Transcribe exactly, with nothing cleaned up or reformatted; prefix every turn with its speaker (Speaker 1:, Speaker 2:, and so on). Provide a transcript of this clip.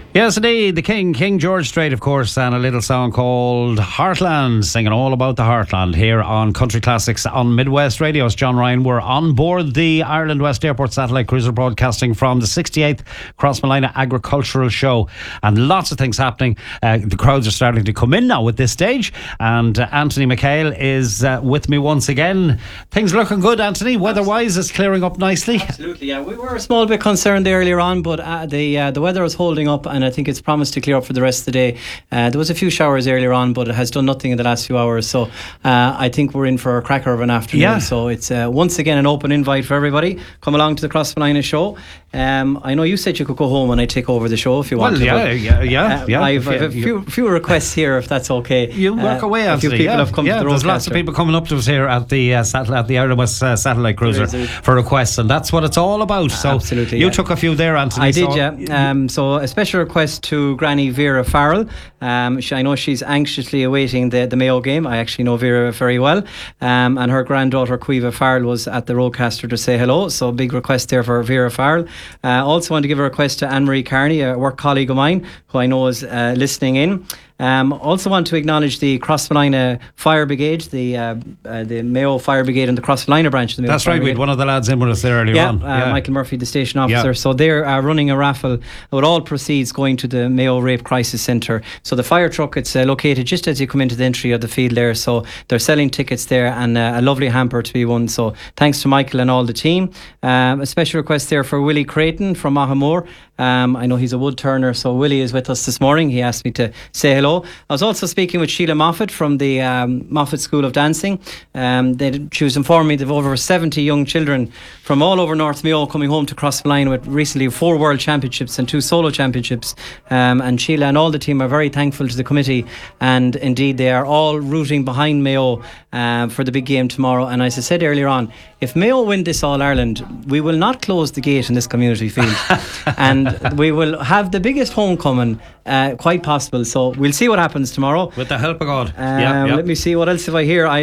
Speaker 1: Yes, indeed. The King, King George Strait, of course, and a little song called Heartland, singing all about the Heartland here on Country Classics on Midwest Radio. It's John Ryan. We're on board the Ireland West Airport satellite cruiser, broadcasting from the sixty-eighth Crossmolina Agricultural Show, and lots of things happening. Uh, the crowds are starting to come in now at this stage, and uh, Anthony McHale is uh, with me once again. Things looking good, Anthony. Weather-wise, it's clearing up nicely.
Speaker 2: Absolutely, yeah. We were a small bit concerned earlier on, but uh, the uh, the weather is holding up, and I think it's promised to clear up for the rest of the day. Uh, there was a few showers earlier on, but it has done nothing in the last few hours. So uh, I think we're in for a cracker of an afternoon.
Speaker 1: Yeah.
Speaker 2: So it's uh, once again an open invite for everybody. Come along to the Crossmolina show. Um, I know you said you could go home and I take over the show if you want.
Speaker 1: Well,
Speaker 2: to,
Speaker 1: yeah,
Speaker 2: but,
Speaker 1: yeah, yeah,
Speaker 2: uh,
Speaker 1: yeah.
Speaker 2: I've, I've a few, few requests here, if that's okay.
Speaker 1: You work
Speaker 2: uh,
Speaker 1: away,
Speaker 2: A few
Speaker 1: Anthony.
Speaker 2: people
Speaker 1: yeah.
Speaker 2: have come
Speaker 1: yeah,
Speaker 2: to the
Speaker 1: there's lots of
Speaker 2: roadcaster.
Speaker 1: people coming up to us here at the uh, satellite, at the Ireland West uh, satellite cruiser
Speaker 2: There is,
Speaker 1: for requests, and that's what it's all about. So
Speaker 2: Absolutely,
Speaker 1: you
Speaker 2: yeah.
Speaker 1: took a few there, Anthony.
Speaker 2: I
Speaker 1: so
Speaker 2: did, yeah. Um, so a special request to Granny Vera Farrell. Um, she, I know she's anxiously awaiting the, the Mayo game. I actually know Vera very well. Um, and her granddaughter, Quiva Farrell, was at the roadcaster to say hello. So big request there for Vera Farrell. Uh, also want to give a request to Anne-Marie Carney, a work colleague of mine, who I know is uh, listening in. Um, also want to acknowledge the Crossmolina Fire Brigade, the uh, uh, the Mayo Fire Brigade and the Crossmolina branch of the Mayo
Speaker 1: That's
Speaker 2: Fire
Speaker 1: right. We
Speaker 2: Brigade.
Speaker 1: had one of the lads in with us there earlier
Speaker 2: Yeah,
Speaker 1: on.
Speaker 2: uh,
Speaker 1: Yeah,
Speaker 2: Michael Murphy, the station officer.
Speaker 1: Yeah.
Speaker 2: So they're uh, running a raffle with all proceeds going to the Mayo Rape Crisis Centre. So the fire truck, it's uh, located just as you come into the entry of the field there. So they're selling tickets there, and uh, a lovely hamper to be won. So thanks to Michael and all the team. Um, a special request there for Willie Creighton from Mahamore. Um, I know he's a wood turner, so Willie is with us this morning. He asked me to say hello. I was also speaking with Sheila Moffat from the um, Moffat School of Dancing. Um, they, she was informing me they've over seventy young children from all over North Mayo coming home to Crossmolina with recently four World Championships and two Solo Championships. Um, and Sheila and all the team are very thankful to the committee, and indeed they are all rooting behind Mayo uh, for the big game tomorrow. And as I said earlier on, if Mayo win this All-Ireland, we will not close the gate in this community field. And we will have the biggest homecoming uh, quite possible. So we'll see what happens tomorrow.
Speaker 1: with the help of God.
Speaker 2: Um,
Speaker 1: yeah, yeah.
Speaker 2: Let me see what else have I here. I